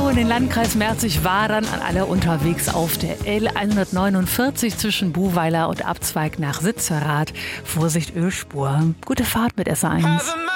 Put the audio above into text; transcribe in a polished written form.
in den Landkreis Merzig-Wadern an alle unterwegs auf der L149 zwischen Buhweiler und Abzweig nach Sitzerath. Vorsicht, Ölspur. Gute Fahrt mit SR1.